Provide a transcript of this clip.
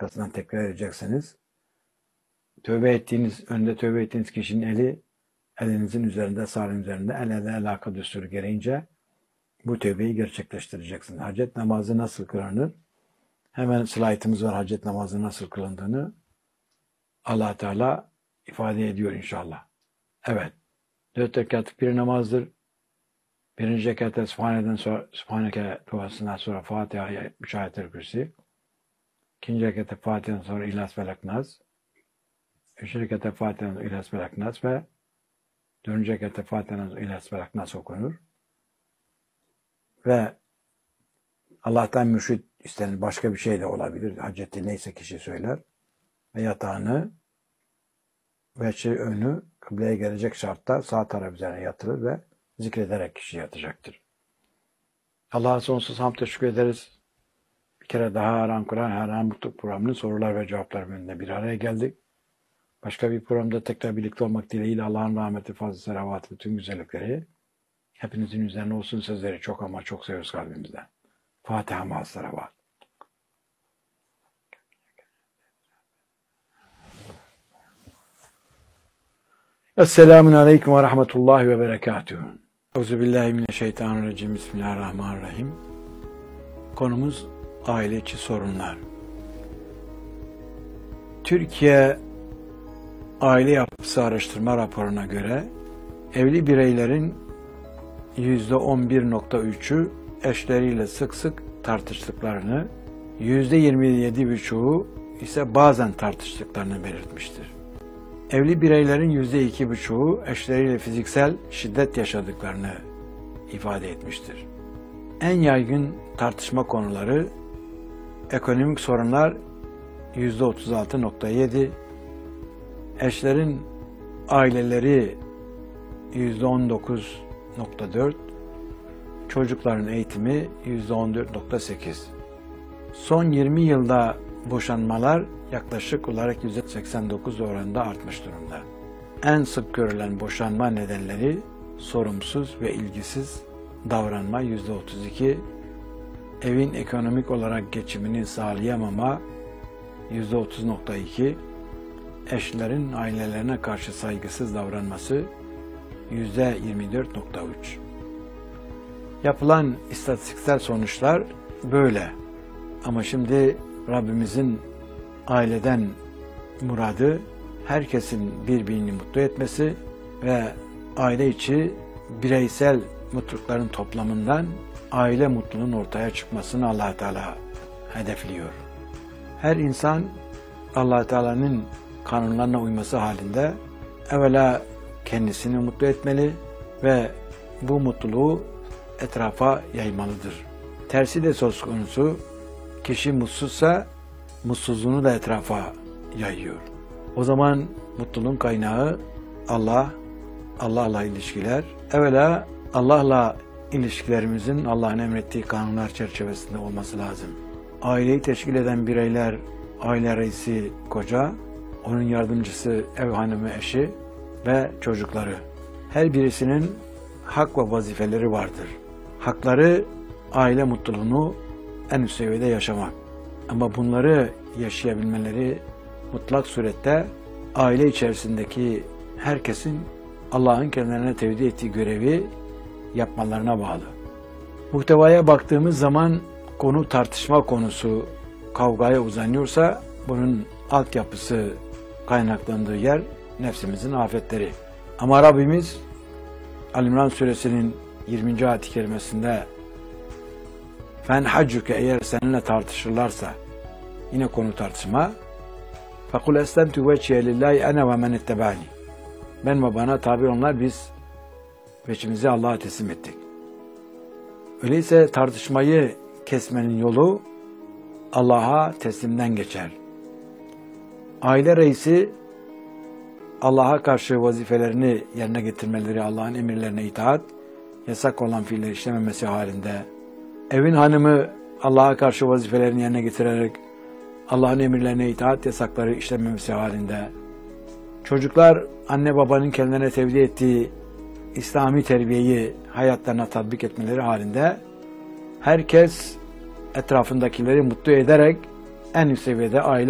arkasından tekrar edeceksiniz. Önde tövbe ettiğiniz kişinin eli elinizin üzerinde, sağ elin üzerinde, el ele alaka düsturu gereğince bu tövbeyi gerçekleştireceksiniz. Hacet namazı nasıl kılınır? Hemen slaytımız var, hacet namazı nasıl kılındığını Allah Teala ifade ediyor inşallah. Evet. 4 rekatlık bir namazdır. Birinci rekatta Sübhaneke duasından sonra Fatiha'ya 3 ayet-el kürsi. İkinci rekatta Fatiha'dan sonra İhlas Felak Nas. Üçüncü rekatta Fatiha'dan sonra İhlas Felak Nas ve dördüncü rekatta Fatiha'dan sonra İhlas Felak Nas okunur. Ve Allah'tan mürşid istenir. Başka bir şey de olabilir. Haceti neyse kişi söyler. Ve yatağını ve önü kıbleye gelecek şartta sağ taraf üzerine yatırır ve zikrederek kişi yatacaktır. Allah'a sonsuz hamd teşekkür ederiz. Bir kere daha Haram Kur'an, Haram Mutluluk programının sorular ve cevaplar bölümünde bir araya geldik. Başka bir programda tekrar birlikte olmak dileğiyle Allah'ın rahmeti, fazla selavatı, bütün güzellikleri hepinizin üzerine olsun. Sözleri çok ama çok seviyoruz kalbimizden. Fatiha ma'as selavat. Esselamun Aleyküm ve Rahmetullahi ve Berekatuhu. Euzubillahimineşşeytanirracim. Bismillahirrahmanirrahim. Konumuz aile içi sorunlar. Türkiye Aile Yapısı Araştırma raporuna göre evli bireylerin %11.3'ü eşleriyle sık sık tartıştıklarını, %27.5'u ise bazen tartıştıklarını belirtmiştir. Evli bireylerin %2.5'u eşleriyle fiziksel şiddet yaşadıklarını ifade etmiştir. En yaygın tartışma konuları ekonomik sorunlar %36.7, eşlerin aileleri %19.4, çocukların eğitimi %14.8. Son 20 yılda boşanmalar yaklaşık olarak %89 oranında artmış durumda. En sık görülen boşanma nedenleri sorumsuz ve ilgisiz davranma %32, evin ekonomik olarak geçimini sağlayamama %30.2, eşlerin ailelerine karşı saygısız davranması %24.3. Yapılan istatistiksel sonuçlar böyle. Ama şimdi Rabbimizin aileden muradı herkesin birbirini mutlu etmesi ve aile içi bireysel mutlulukların toplamından aile mutluluğunun ortaya çıkmasını Allah Teala hedefliyor. Her insan Allah Teala'nın kanunlarına uyması halinde evvela kendisini mutlu etmeli ve bu mutluluğu etrafa yaymalıdır. Tersi de söz konusu, kişi mutsuzsa mutsuzluğunu da etrafa yayıyor. O zaman mutluluğun kaynağı Allah, Allah'la ilişkiler. Evvela Allah'la ilişkilerimizin Allah'ın emrettiği kanunlar çerçevesinde olması lazım. Aileyi teşkil eden bireyler, aile reisi koca, onun yardımcısı ev hanımı eşi ve çocukları. Her birisinin hak ve vazifeleri vardır. Hakları aile mutluluğunu en üst seviyede yaşamak. Ama bunları yaşayabilmeleri mutlak surette aile içerisindeki herkesin Allah'ın kendilerine tevdi ettiği görevi yapmalarına bağlı. Muhtevaya baktığımız zaman konu tartışma konusu kavgaya uzanıyorsa bunun altyapısı kaynaklandığı yer nefsimizin afetleri. Ama Rabbimiz Ali-İmran suresinin 20. ayet-i kerimesinde "Fenhaccuke" eğer seninle tartışırlarsa, yine konu tartışma, فَقُلْ اَسْلَمْتُ وَجْهِيَ لِلّٰهِ اَنَا وَمَنِ اتَّبَعَنِي ben ve bana tabi olanlar biz veçimizi Allah'a teslim ettik. Öyleyse tartışmayı kesmenin yolu Allah'a teslimden geçer. Aile reisi Allah'a karşı vazifelerini yerine getirmeleri, Allah'ın emirlerine itaat, yasak olan fiilleri işlememesi halinde, evin hanımı Allah'a karşı vazifelerini yerine getirerek Allah'ın emirlerine itaat, yasakları işlememesi halinde, çocuklar anne babanın kendilerine tevdi ettiği İslami terbiyeyi hayatlarına tatbik etmeleri halinde herkes etrafındakileri mutlu ederek en üst seviyede aile